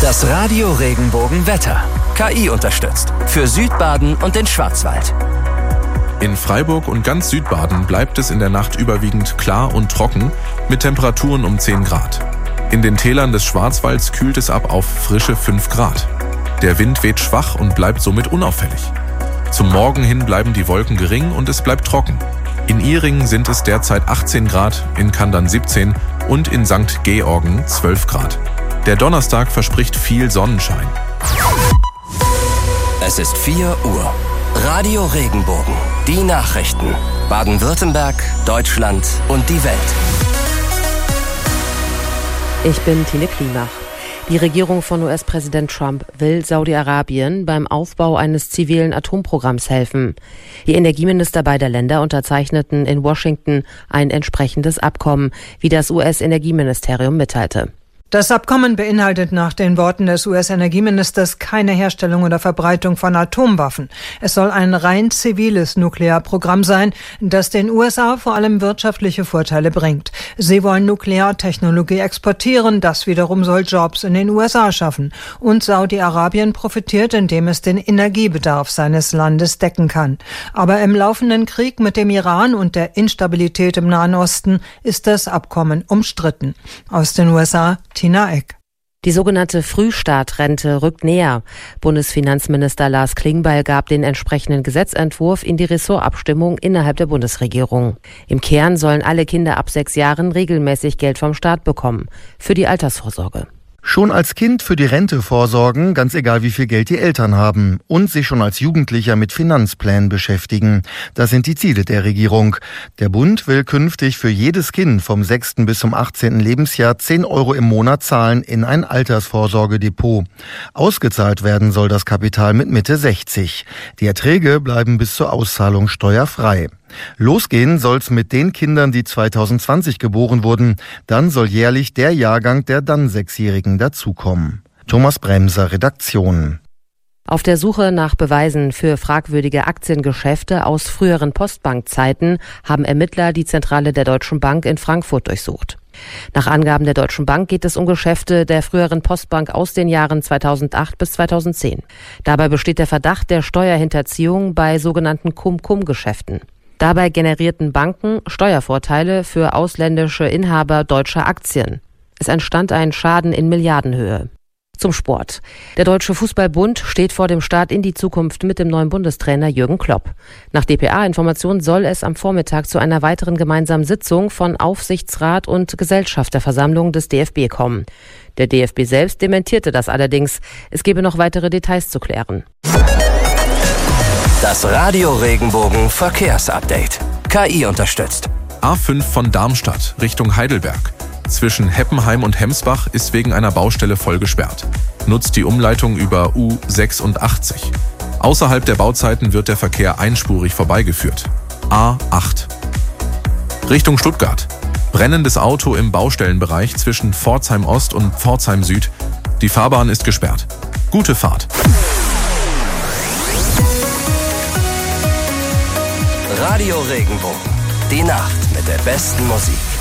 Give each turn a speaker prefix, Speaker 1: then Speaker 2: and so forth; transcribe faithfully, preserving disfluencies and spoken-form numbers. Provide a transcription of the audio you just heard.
Speaker 1: Das Radio Regenbogen Wetter. K I unterstützt. Für Südbaden und den Schwarzwald.
Speaker 2: In Freiburg und ganz Südbaden bleibt es in der Nacht überwiegend klar und trocken mit Temperaturen um zehn Grad. In den Tälern des Schwarzwalds kühlt es ab auf frische fünf Grad. Der Wind weht schwach und bleibt somit unauffällig. Zum Morgen hin bleiben die Wolken gering und es bleibt trocken. In Ihringen sind es derzeit achtzehn Grad, in Kandern siebzehn und in Sankt Georgen zwölf Grad. Der Donnerstag verspricht viel Sonnenschein.
Speaker 1: Es ist vier Uhr. Radio Regenbogen. Die Nachrichten. Baden-Württemberg, Deutschland und die Welt.
Speaker 3: Ich bin Tine Klimach. Die Regierung von U S-Präsident Trump will Saudi-Arabien beim Aufbau eines zivilen Atomprogramms helfen. Die Energieminister beider Länder unterzeichneten in Washington ein entsprechendes Abkommen, wie das U S-Energieministerium mitteilte.
Speaker 4: Das Abkommen beinhaltet nach den Worten des U S-Energieministers keine Herstellung oder Verbreitung von Atomwaffen. Es soll ein rein ziviles Nuklearprogramm sein, das den U S A vor allem wirtschaftliche Vorteile bringt. Sie wollen Nukleartechnologie exportieren, das wiederum soll Jobs in den U S A schaffen. Und Saudi-Arabien profitiert, indem es den Energiebedarf seines Landes decken kann. Aber im laufenden Krieg mit dem Iran und der Instabilität im Nahen Osten ist das Abkommen umstritten. Aus den U S A, Tina Eck.
Speaker 3: Die sogenannte Frühstartrente rückt näher. Bundesfinanzminister Lars Klingbeil gab den entsprechenden Gesetzentwurf in die Ressortabstimmung innerhalb der Bundesregierung. Im Kern sollen alle Kinder ab sechs Jahren regelmäßig Geld vom Staat bekommen. Für die Altersvorsorge.
Speaker 5: Schon als Kind für die Rente vorsorgen, ganz egal wie viel Geld die Eltern haben. Und sich schon als Jugendlicher mit Finanzplänen beschäftigen. Das sind die Ziele der Regierung. Der Bund will künftig für jedes Kind vom sechsten bis zum achtzehnten Lebensjahr zehn Euro im Monat zahlen in ein Altersvorsorgedepot. Ausgezahlt werden soll das Kapital mit Mitte sechzig. Die Erträge bleiben bis zur Auszahlung steuerfrei. Losgehen soll's mit den Kindern, die zweitausendzwanzig geboren wurden. Dann soll jährlich der Jahrgang der dann Sechsjährigen dazukommen. Thomas Bremser, Redaktion.
Speaker 3: Auf der Suche nach Beweisen für fragwürdige Aktiengeschäfte aus früheren Postbankzeiten haben Ermittler die Zentrale der Deutschen Bank in Frankfurt durchsucht. Nach Angaben der Deutschen Bank geht es um Geschäfte der früheren Postbank aus den Jahren zweitausendacht bis zweitausendzehn. Dabei besteht der Verdacht der Steuerhinterziehung bei sogenannten Cum-Cum-Geschäften. Dabei generierten Banken Steuervorteile für ausländische Inhaber deutscher Aktien. Es entstand ein Schaden in Milliardenhöhe. Zum Sport. Der Deutsche Fußballbund steht vor dem Start in die Zukunft mit dem neuen Bundestrainer Jürgen Klopp. Nach D P A-Informationen soll es am Vormittag zu einer weiteren gemeinsamen Sitzung von Aufsichtsrat und Gesellschafterversammlung des D F B kommen. Der D F B selbst dementierte das allerdings. Es gebe noch weitere Details zu klären.
Speaker 1: Das Radio Regenbogen Verkehrsupdate. K I unterstützt.
Speaker 2: A fünf von Darmstadt Richtung Heidelberg. Zwischen Heppenheim und Hemsbach ist wegen einer Baustelle voll gesperrt. Nutzt die Umleitung über U sechsundachtzig. Außerhalb der Bauzeiten wird der Verkehr einspurig vorbeigeführt. A acht. Richtung Stuttgart. Brennendes Auto im Baustellenbereich zwischen Pforzheim Ost und Pforzheim Süd. Die Fahrbahn ist gesperrt. Gute Fahrt.
Speaker 1: Radio Regenbogen. Die Nacht mit der besten Musik.